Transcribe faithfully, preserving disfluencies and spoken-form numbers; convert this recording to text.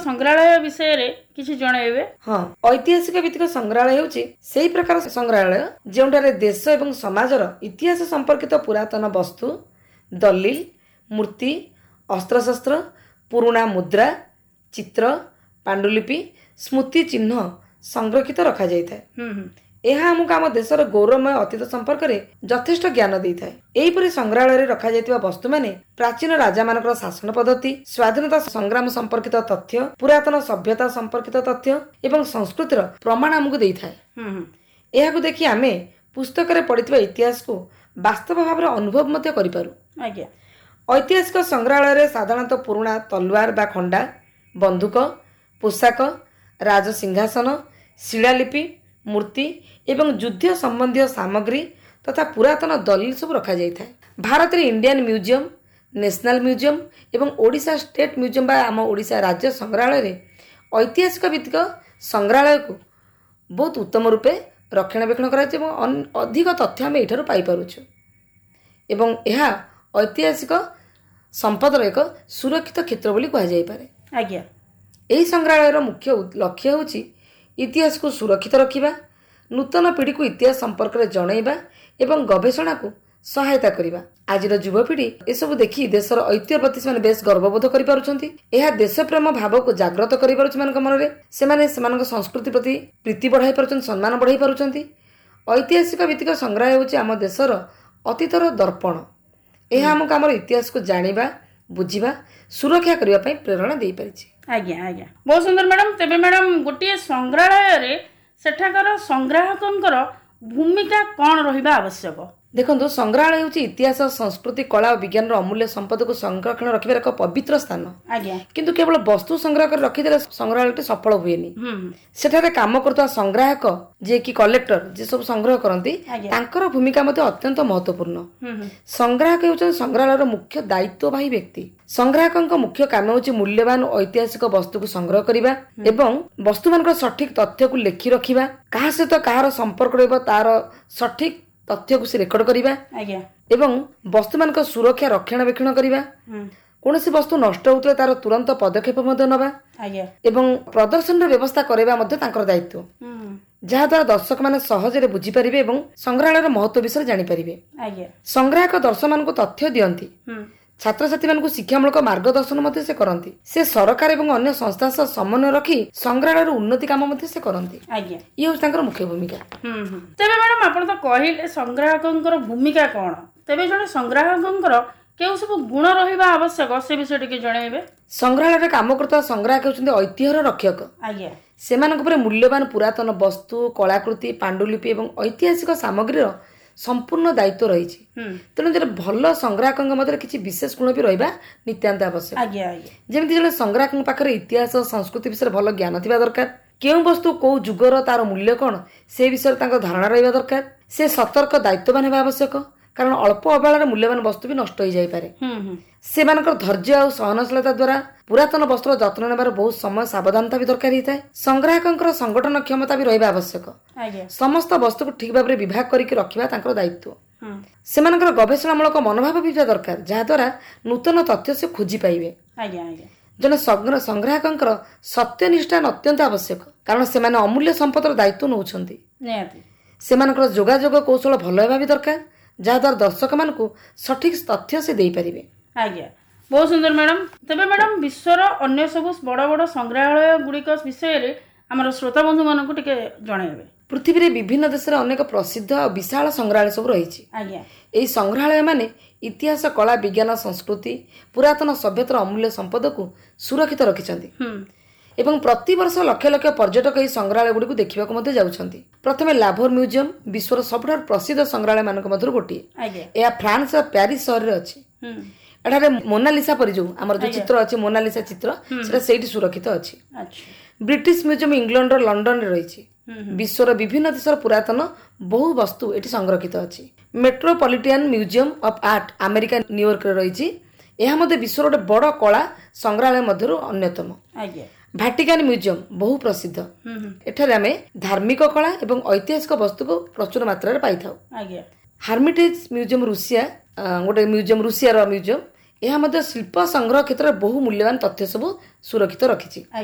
संग्रहालय विषय रे किछि जणाइबे। हाँ, ऐतिहासिक भित्तिक संग्रहालय हेउछि सेही प्रकार संग्रहालय जेउठारे देश एवं समाजर इतिहास संपर्कित पुरातन वस्तु, दलिल, मूर्ति, अस्त्रशस्त्र, पुराणा मुद्रा, चित्र, पांडुलिपि, स्मृति चिन्ह संरक्षित रखा जाइଥାଏ। ଏହା ଆମକୁ ଆମ ଦେଶର ଗୌରବମୟ ଅତୀତ ସମ୍ପର୍କରେ ଯଥେଷ୍ଟ ଜ୍ଞାନ ଦେଇଥାଏ। ଏହିପରି ସଂଗ୍ରହାଳୟରେ ରଖାଯାଇଥିବା ବସ୍ତୁମାନେ ପ୍ରାଚୀନ ରାଜାମାନଙ୍କର ଶାସନ ପଦ୍ଧତି, ସ୍ୱାଧୀନତା ସଂଗ୍ରାମ ସମ୍ପର୍କିତ ତଥ୍ୟ, ପୁରାତନ ସଭ୍ୟତା ସମ୍ପର୍କିତ ତଥ୍ୟ ଏବଂ ସଂସ୍କୃତିର ପ୍ରମାଣ ଆମକୁ ଦେଇଥାଏ। ଏହାକୁ ଦେଖି ଆମେ ପୁସ୍ତକରେ ପଢ଼ିଥିବା ଇତିହାସକୁ ବାସ୍ତବ ଭାବରେ ଅନୁଭବ ମଧ୍ୟ କରିପାରୁ। ଆଜ୍ଞା। ଐତିହାସିକ ସଂଗ୍ରହାଳୟରେ ସାଧାରଣତଃ ପୁରୁଣା ତଲୱାର ବା ଖଣ୍ଡା, ବନ୍ଧୁକ, ପୋଷାକ, ରାଜସିଂହାସନ, ଶିଳାଲିପି, ମୂର୍ତ୍ତି ଏବଂ ଯୁଦ୍ଧ ସମ୍ବନ୍ଧୀୟ ସାମଗ୍ରୀ ତଥା ପୁରାତନ ଦଲିଲ ସବୁ ରଖାଯାଇଥାଏ। ଭାରତରେ ଇଣ୍ଡିଆନ୍ ମ୍ୟୁଜିୟମ, ନ୍ୟାସନାଲ ମ୍ୟୁଜିୟମ ଏବଂ ଓଡ଼ିଶା ଷ୍ଟେଟ୍ ମ୍ୟୁଜିୟମ ବା ଆମ ଓଡ଼ିଶା ରାଜ୍ୟ ସଂଗ୍ରହାଳୟରେ ଐତିହାସିକ ଭିତ୍ତିକ ସଂଗ୍ରହାଳୟକୁ ବହୁତ ଉତ୍ତମ ରୂପେ ରକ୍ଷଣାବେକ୍ଷଣ କରାଯାଇଛି ଏବଂ ଅଧିକ ତଥ୍ୟ ଆମେ ଏଠାରୁ ପାଇପାରୁଛୁ ଏବଂ ଏହା ଐତିହାସିକ ସମ୍ପଦର ଏକ ସୁରକ୍ଷିତ କ୍ଷେତ୍ର ବୋଲି କୁହାଯାଇପାରେ। ଆଜ୍ଞା। ଏହି ସଂଗ୍ରହାଳୟର ମୁଖ୍ୟ ଲକ୍ଷ୍ୟ ହେଉଛି ଇତିହାସକୁ ସୁରକ୍ଷିତ ରଖିବା, ନୂତନ ପିଢ଼ିକୁ ଇତିହାସ ସମ୍ପର୍କରେ ଜଣାଇବା ଏବଂ ଗବେଷଣାକୁ ସହାୟତା କରିବା। ଆଜିର ଯୁବପିଢ଼ି ଏସବୁ ଦେଖି ଦେଶର ଐତିହ୍ୟ ପ୍ରତି ସେମାନେ ବେଶ ଗର୍ବବୋଧ କରିପାରୁଛନ୍ତି। ଏହା ଦେଶପ୍ରେମ ଭାବକୁ ଜାଗ୍ରତ କରିପାରୁଛି ସେମାନଙ୍କ ମନରେ। ସେମାନେ ସେମାନଙ୍କ ସଂସ୍କୃତି ପ୍ରତି ପ୍ରୀତି ବଢ଼ାଇ ପାରୁଛନ୍ତି, ସମ୍ମାନ ବଢ଼ାଇ ପାରୁଛନ୍ତି। ଐତିହାସିକ ଭିତ୍ତିକ ସଂଗ୍ରହାଳୟ ହେଉଛି ଆମ ଦେଶର ଅତୀତର ଦର୍ପଣ। ଏହା ଆମକୁ ଆମର ଇତିହାସକୁ ଜାଣିବା, ବୁଝିବା, ସୁରକ୍ଷା କରିବା ପାଇଁ ପ୍ରେରଣା ଦେଇପାରିଛି। ଆଜ୍ଞା ଆଜ୍ଞା, ବହୁତ ସୁନ୍ଦର ମ୍ୟାଡ଼ାମ। ତେବେ ମ୍ୟାଡ଼ାମ ଗୋଟିଏ ସଂଗ୍ରହାଳୟରେ ସେଠାକାର ସଂଗ୍ରାହକଙ୍କର ଭୂମିକା କ'ଣ ରହିବା ଆବଶ୍ୟକ? ଦେଖନ୍ତୁ, ସଂଗ୍ରହାଳୟ ହେଉଛି ଇତିହାସ, ସଂସ୍କୃତି, କଳା ଓ ବିଜ୍ଞାନର ଅମୂଲ୍ୟ ସମ୍ପଦକୁ ସଂରକ୍ଷଣ ରଖିବାର ଏକ ପବିତ୍ର ସ୍ଥାନ। ଆଜ୍ଞା। କିନ୍ତୁ କେବଳ ବସ୍ତୁ ସଂଗ୍ରହ କରି ରଖିଦେଲେ ସଂଗ୍ରହାଳୟଟି ସଫଳ ହୁଏନି। ସେଠାରେ କାମ କରୁଥିବା ସଂଗ୍ରାହକ, ଯିଏକି କଲେକ୍ଟର, ଯିଏ ସବୁ ସଂଗ୍ରହ କରନ୍ତି, ତାଙ୍କର ଭୂମିକା ମଧ୍ୟ ଅତ୍ୟନ୍ତ ମହତ୍ୱପୂର୍ଣ୍ଣ। ସଂଗ୍ରାହକ ହେଉଛନ୍ତି ସଂଗ୍ରହାଳୟର ମୁଖ୍ୟ ଦାୟିତ୍ୱବାହୀ ବ୍ୟକ୍ତି। ସଂଗ୍ରାହକଙ୍କ ମୁଖ୍ୟ କାମ ହେଉଛି ମୂଲ୍ୟବାନ ଐତିହାସିକ ବସ୍ତୁକୁ ସଂଗ୍ରହ କରିବା ଏବଂ ବସ୍ତୁମାନଙ୍କର ସଠିକ ତଥ୍ୟକୁ ଲେଖି ରଖିବା, କାହା ସହିତ କାହାର ସମ୍ପର୍କ ରହିବ ତାର ସଠିକ ତଥ୍ୟକୁ ସେ ରେକର୍ଡ କରିବା ଏବଂ ବସ୍ତୁମାନଙ୍କ ସୁରକ୍ଷା ରକ୍ଷଣାବେକ୍ଷଣ କରିବା। କୌଣସି ବସ୍ତୁ ନଷ୍ଟ ହେଉଥିଲେ ତାର ତୁରନ୍ତ ପଦକ୍ଷେପ ମଧ୍ୟ ନେବା ଏବଂ ପ୍ରଦର୍ଶନର ବ୍ୟବସ୍ଥା କରାଇବା ମଧ୍ୟ ତାଙ୍କର ଦାୟିତ୍ୱ, ଯାହାଦ୍ୱାରା ଦର୍ଶକମାନେ ସହଜରେ ବୁଝିପାରିବେ ଏବଂ ସଂଗ୍ରହାଳୟର ମହତ୍ୱ ବିଷୟରେ ଜାଣିପାରିବେ। ସଂଗ୍ରାହକ ଦର୍ଶକମାନଙ୍କୁ ତଥ୍ୟ ଦିଅନ୍ତି, ଛାତ୍ରଛାତ୍ରୀମାନଙ୍କୁ ଶିକ୍ଷାମୂଳକ ମାର୍ଗଦର୍ଶନ ମଧ୍ୟ ସେ କରନ୍ତି। ସେ ସରକାର ଏବଂ ଅନ୍ୟ ସଂସ୍ଥା ସହ ସମନ୍ୱୟ ରଖି ସଂଗ୍ରହାଳୟର ଉନ୍ନତି କାମ ମଧ୍ୟ ସେ କରନ୍ତି। ଆଜ୍ଞା, ଇଏ ହେଉଛି ତାଙ୍କର ମୁଖ୍ୟ ଭୂମିକା। ତେବେ ମ୍ୟାଡ଼ାମ ଆପଣ ତ କହିଲେ ସଂଗ୍ରାହକଙ୍କର ଭୂମିକା କ'ଣ, ତେବେ ଜଣେ ସଂଗ୍ରାହକଙ୍କର କେଉଁ ସବୁ ଗୁଣ ରହିବା ଆବଶ୍ୟକ ସେ ବିଷୟ ଟିକେ ଜଣାଇବେ। ସଂଗ୍ରହାଳୟରେ କାମ କରୁଥିବା ସଂଗ୍ରାହକ ହେଉଛନ୍ତି ଐତିହ୍ୟର ରକ୍ଷକ। ଆଜ୍ଞା। ସେମାନଙ୍କ ଉପରେ ମୂଲ୍ୟବାନ ପୁରାତନ ବସ୍ତୁ, କଳାକୃତି, ପାଣ୍ଡୁଲିପି ଏବଂ ଐତିହାସିକ ସାମଗ୍ରୀର ସମ୍ପୂର୍ଣ୍ଣ ଦାୟିତ୍ୱ ରହିଛି। ତେଣୁ ଜଣେ ଭଲ ସଂଗ୍ରାହକଙ୍କ ମଧ୍ୟରେ କିଛି ବିଶେଷ ଗୁଣ ବି ରହିବା ନିତ୍ୟାନ୍ତ ଆବଶ୍ୟକ। ଯେମିତି ଜଣେ ସଂଗ୍ରାହକଙ୍କ ପାଖରେ ଇତିହାସ, ସଂସ୍କୃତି ବିଷୟରେ ଭଲ ଜ୍ଞାନ ଥିବା ଦରକାର। କେଉଁ ବସ୍ତୁ କୋଉ ଯୁଗର, ତାର ମୂଲ୍ୟ କ'ଣ ସେ ବିଷୟରେ ତାଙ୍କ ଧାରଣା ରହିବା ଦରକାର। ସେ ସତର୍କ ଦାୟିତ୍ୱବାନ ହେବା ଆବଶ୍ୟକ, କାରଣ ଅଳ୍ପ ଅବହେଳାରେ ମୂଲ୍ୟବାନ ବସ୍ତୁ ବି ନଷ୍ଟ ହୋଇଯାଇପାରେ। ସେମାନଙ୍କର ଧୈର୍ଯ୍ୟ ଆଉ ସହନଶୀଳତା ଦ୍ୱାରା ପୁରାତନ ବସ୍ତୁର ଯତ୍ନ ନେବାର ବହୁତ ସମୟ ସାବଧାନତା ବି ଦରକାର ହେଇଥାଏ। ସଂଗ୍ରାହକଙ୍କର ସଂଗଠନ କ୍ଷମତା ବି ରହିବା ଆବଶ୍ୟକ। ସମସ୍ତ ବସ୍ତୁକୁ ଠିକ ଭାବରେ ବିଭାଗ କରିକି ରଖିବା ତାଙ୍କର ଦାୟିତ୍ୱ। ସେମାନଙ୍କର ଗବେଷଣାମୂଳକ ମନୋଭାବ ବି ଥିବା ଦରକାର, ଯାହାଦ୍ୱାରା ନୂତନ ତଥ୍ୟ ସେ ଖୋଜି ପାଇବେ। ଜଣେ ସଂଗ୍ରାହକଙ୍କର ସତ୍ୟନିଷ୍ଠା ଅତ୍ୟନ୍ତ ଆବଶ୍ୟକ, କାରଣ ସେମାନେ ଅମୂଲ୍ୟ ସମ୍ପଦର ଦାୟିତ୍ୱ ନେଉଛନ୍ତି। ସେମାନଙ୍କର ଯୋଗାଯୋଗ କୌଶଳ ଭଲ ହେବା ବି ଦରକାର, ଯାହାଦ୍ୱାରା ଦର୍ଶକମାନଙ୍କୁ ସଠିକ ତଥ୍ୟ ସେ ଦେଇପାରିବେ। ଆଜ୍ଞା, ବହୁତ ସୁନ୍ଦର ମ୍ୟାଡ଼ାମ। ତେବେ ମ୍ୟାଡ଼ାମ ବିଶ୍ୱର ଅନ୍ୟ ସବୁ ବଡ଼ ବଡ଼ ସଂଗ୍ରହାଳୟ ଗୁଡ଼ିକ ବିଷୟରେ ଆମର ଶ୍ରୋତା ବନ୍ଧୁମାନଙ୍କୁ ଟିକେ ଜଣାଇବେ। ପୃଥିବୀରେ ବିଭିନ୍ନ ଦେଶରେ ଅନେକ ପ୍ରସିଦ୍ଧ ଆଉ ବିଶାଳ ସଂଗ୍ରହାଳୟ ସବୁ ରହିଛି। ଆଜ୍ଞା। ଏହି ସଂଗ୍ରହାଳୟ ମାନେ ଇତିହାସ, କଳା, ବିଜ୍ଞାନ, ସଂସ୍କୃତି, ପୁରାତନ ସଭ୍ୟତାର ଅମୂଲ୍ୟ ସମ୍ପଦକୁ ସୁରକ୍ଷିତ ରଖିଛନ୍ତି ଏବଂ ପ୍ରତିବର୍ଷ ଲକ୍ଷ ଲକ୍ଷ ପର୍ଯ୍ୟଟକ ଏହି ସଂଗ୍ରହାଳୟ ଗୁଡ଼ିକୁ ଦେଖିବାକୁ ମଧ୍ୟ ଯାଉଛନ୍ତି। ପ୍ରଥମେ ଲାଭୋର ମ୍ୟୁଜିୟମ ବିଶ୍ୱର ସବୁଠାରୁ ପ୍ରସିଦ୍ଧ ସଂଗ୍ରହାଳୟ ମାନଙ୍କ ମଧ୍ୟରୁ ଗୋଟିଏ। ଏହା ଫ୍ରାନ୍ସର ପ୍ୟାରିସ ସହରରେ ଅଛି। ଏଠାରେ ମୋନାଲିସା ପରି ଯୋଉ ଆମର ଯୋଉ ଚିତ୍ର ଅଛି, ମୋନାଲିସା ଚିତ୍ର, ସେଟା ସେଇଠି ସୁରକ୍ଷିତ ଅଛି। ବ୍ରିଟିଶ ମ୍ୟୁଜିୟମ ଇଂଲଣ୍ଡର ଲଣ୍ଡନରେ ରହିଛି। ବିଶ୍ୱର ବିଭିନ୍ନ ଦେଶର ପୁରାତନ ବହୁ ବସ୍ତୁ ଏଠି ସଂରକ୍ଷିତ ଅଛି। Metropolitan museum of art America ନ୍ୟୁୟର୍କରେ ରହିଛି। ଏହା ମଧ୍ୟ ବିଶ୍ୱର ଗୋଟେ ବଡ଼ କଳା ସଂଗ୍ରହାଳୟ ମଧ୍ୟରୁ ଅନ୍ୟତମ। ଭାଟିକାନ ମ୍ୟୁଜିୟମ ବହୁ ପ୍ରସିଦ୍ଧ। ଏଠାରେ ଆମେ ଧାର୍ମିକ କଳା ଏବଂ ଐତିହାସିକ ବସ୍ତୁକୁ ପ୍ରଚୁର ମାତ୍ରାରେ ପାଇଥାଉ। ହାର୍ମିଟେଜ ମ୍ୟୁଜିୟମ ରୁଷିଆ ଗୋଟେ ମ୍ୟୁଜିୟମ ରୁଷିଆର ମ୍ୟୁଜିୟମ, ଏହା ମଧ୍ୟ ଶିଳ୍ପ ସଂଗ୍ରହ କ୍ଷେତ୍ରରେ ବହୁ ମୂଲ୍ୟବାନ ତଥ୍ୟ ସବୁ ସୁରକ୍ଷିତ ରଖିଛି।